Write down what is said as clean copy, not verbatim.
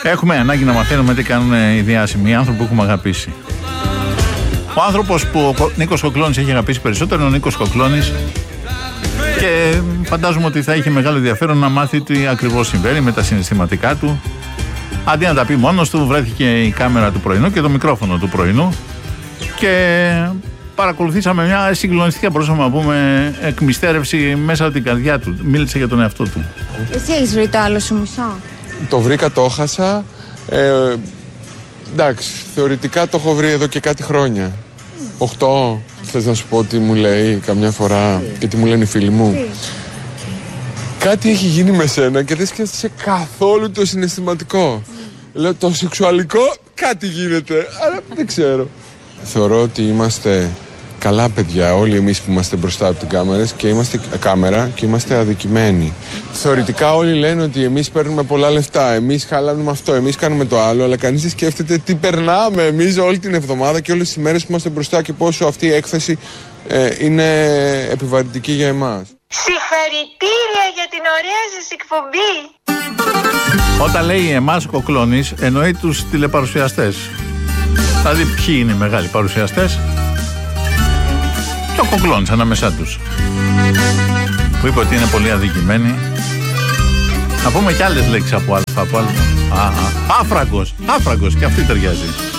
Έχουμε ανάγκη να μαθαίνουμε τι κάνουν οι διάσημοι, οι άνθρωποι που έχουμε αγαπήσει. Ο άνθρωπος που ο Νίκος Κοκλώνης έχει αγαπήσει περισσότερο είναι ο Νίκος Κοκλώνης και φαντάζομαι ότι θα είχε μεγάλο ενδιαφέρον να μάθει τι ακριβώς συμβαίνει με τα συναισθηματικά του. Αντί να τα πει μόνος του, βρέθηκε η κάμερα του πρωινού και το μικρόφωνο του πρωινού και παρακολουθήσαμε μια συγκλονιστική, μπορούσαμε να πούμε, εκμυστέρευση μέσα από την καρδιά του. Μίλησε για τον εαυτό του. Εσύ έχεις βρει το άλλο σου μισό? Το βρήκα, το έχασα. Εντάξει, θεωρητικά το έχω βρει εδώ και κάτι χρόνια. 8. Θες να σου πω τι μου λέει καμιά φορά και τι μου λένε οι φίλοι μου? Κάτι έχει γίνει με σένα και δεν σκέφτεσαι καθόλου το συναισθηματικό. Λέω το σεξουαλικό κάτι γίνεται, αλλά δεν ξέρω. Θεωρώ ότι είμαστε καλά παιδιά όλοι εμείς που είμαστε μπροστά από την κάμερα και είμαστε αδικημένοι. Θεωρητικά όλοι λένε ότι εμείς παίρνουμε πολλά λεφτά, εμείς χαλάνουμε αυτό, εμείς κάνουμε το άλλο, αλλά κανείς δεν σκέφτεται τι περνάμε εμείς όλη την εβδομάδα και όλες τις ημέρες που είμαστε μπροστά και πόσο αυτή η έκθεση είναι επιβαρυντική για εμάς. Συγχαρητήρια για την ωραία σας εκπομπή. Όταν λέει εμάς Κοκλώνης, εννοεί τους τηλεπαρουσιαστές. Δηλαδή ποιοι είναι οι μεγάλοι παρουσιαστές? Και ο Κοκλώνης ανάμεσά τους, που είπε ότι είναι πολύ αδικημένοι. Να πούμε και άλλες λέξεις από α. Άφραγκος, και αυτή ταιριάζει.